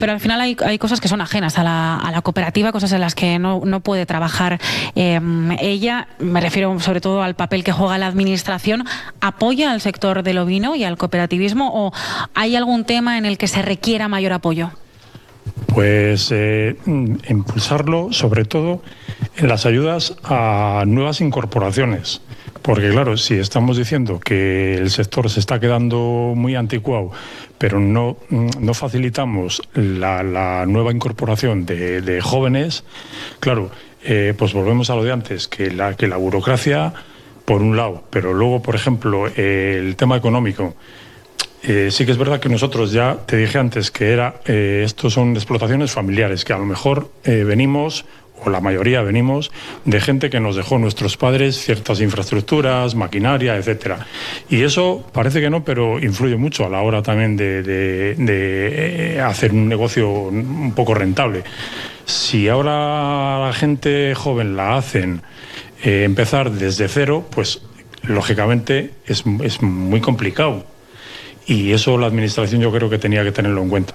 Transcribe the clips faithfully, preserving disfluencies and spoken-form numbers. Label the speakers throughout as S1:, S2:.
S1: pero al final hay, hay cosas que son ajenas a la, a la cooperativa, cosas en las que no, no puede trabajar eh, ella. Me refiero sobre todo al papel que juega la administración. ¿Apoya al sector del ovino y al cooperativismo o hay algún tema en el que se requiera mayor apoyo?
S2: Pues eh, impulsarlo sobre todo en las ayudas a nuevas incorporaciones. Porque claro, si estamos diciendo que el sector se está quedando muy anticuado, pero no, no facilitamos la, la nueva incorporación de, de jóvenes, claro, eh, pues volvemos a lo de antes, que la, que la burocracia, por un lado, pero luego, por ejemplo, eh, el tema económico. Eh, sí que es verdad que nosotros ya, te dije antes, que era eh, estos son explotaciones familiares, que a lo mejor eh, venimos... o la mayoría venimos de gente que nos dejó nuestros padres ciertas infraestructuras, maquinaria, etcétera. Y eso parece que no, pero influye mucho a la hora también de, de, de hacer un negocio un poco rentable. Si ahora la gente joven la hacen eh, empezar desde cero, pues lógicamente es, es muy complicado. Y eso la administración yo creo que tenía que tenerlo en cuenta.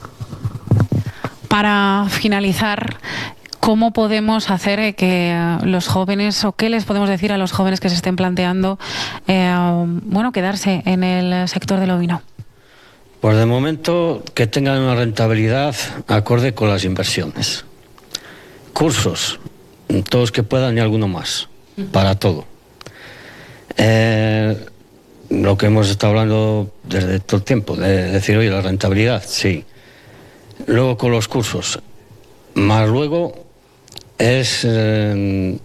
S1: Para finalizar, ¿cómo podemos hacer que los jóvenes, o qué les podemos decir a los jóvenes que se estén planteando eh, bueno, quedarse en el sector del ovino?
S3: Pues de momento que tengan una rentabilidad acorde con las inversiones. Cursos, todos que puedan y alguno más, para todo. Eh, lo que hemos estado hablando desde todo el tiempo, de decir, oye, la rentabilidad, sí. Luego con los cursos, más luego es eh,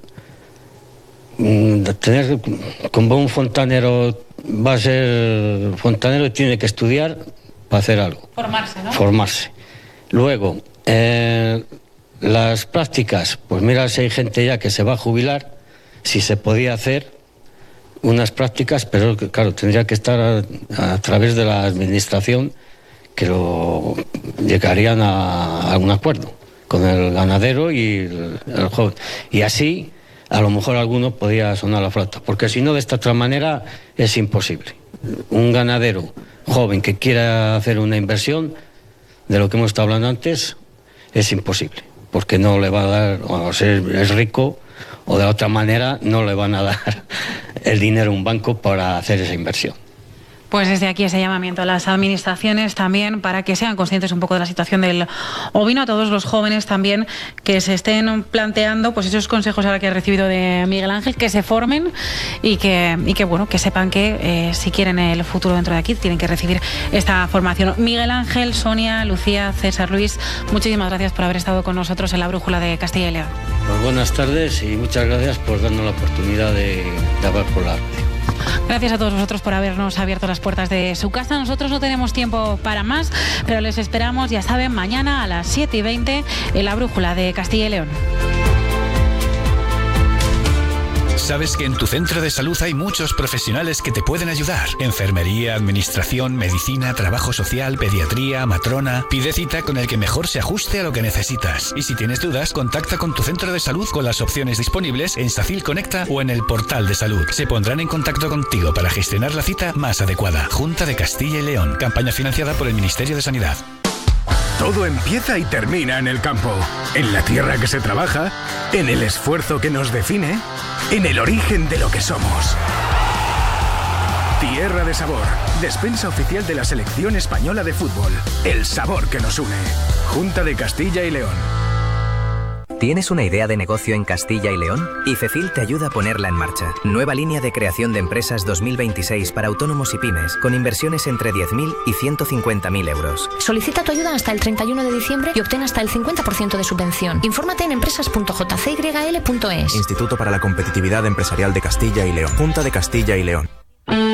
S3: tener como un fontanero, va a ser fontanero y tiene que estudiar para hacer algo.
S1: Formarse, ¿no?
S3: Formarse. Luego, eh, las prácticas, pues mira si hay gente ya que se va a jubilar, si se podía hacer unas prácticas, pero claro, tendría que estar a, a través de la administración, que lo llegarían a, a un acuerdo con el ganadero y el, el joven. Y así, a lo mejor alguno podía sonar la flauta, porque si no, de esta otra manera es imposible. Un ganadero joven que quiera hacer una inversión, de lo que hemos estado hablando antes, es imposible, porque no le va a dar, o sea, es rico, o de otra manera no le van a dar el dinero a un banco para hacer esa inversión.
S1: Pues desde aquí ese llamamiento a las administraciones también para que sean conscientes un poco de la situación del ovino, a todos los jóvenes también que se estén planteando pues esos consejos ahora que he recibido de Miguel Ángel, que se formen y que, y que bueno, que sepan que eh, si quieren el futuro dentro de aquí tienen que recibir esta formación. Miguel Ángel, Sonia, Lucía, César, Luis, muchísimas gracias por haber estado con nosotros en la Brújula de Castilla y León.
S3: Pues buenas tardes y muchas gracias por darnos la oportunidad de, de hablar por la radio.
S1: Gracias a todos vosotros por habernos abierto las puertas de su casa. Nosotros no tenemos tiempo para más, pero les esperamos, ya saben, mañana a las siete y veinte en la Brújula de Castilla y León.
S4: Sabes que en tu centro de salud hay muchos profesionales que te pueden ayudar. Enfermería, administración, medicina, trabajo social, pediatría, matrona. Pide cita con el que mejor se ajuste a lo que necesitas. Y si tienes dudas, contacta con tu centro de salud con las opciones disponibles en Safil Conecta o en el portal de salud. Se pondrán en contacto contigo para gestionar la cita más adecuada. Junta de Castilla y León. Campaña financiada por el Ministerio de Sanidad.
S5: Todo empieza y termina en el campo, en la tierra que se trabaja, en el esfuerzo que nos define, en el origen de lo que somos. Tierra de Sabor, despensa oficial de la Selección Española de Fútbol. El sabor que nos une. Junta de Castilla y León.
S6: ¿Tienes una idea de negocio en Castilla y León? IFECIL te ayuda a ponerla en marcha. Nueva línea de creación de empresas dos mil veintiséis para autónomos y pymes, con inversiones entre diez mil y ciento cincuenta mil euros.
S7: Solicita tu ayuda hasta el treinta y uno de diciembre y obtén hasta el cincuenta por ciento de subvención. Infórmate en empresas punto j c y l punto es.
S8: Instituto para la Competitividad Empresarial de Castilla y León. Junta de Castilla y León.